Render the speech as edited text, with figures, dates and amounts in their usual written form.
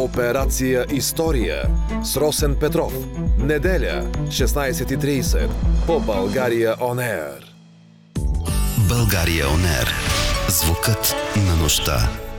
Операция История с Росен Петров. Неделя, 16:30 по България Он Ер. България Он Ер. Звукът на нощта.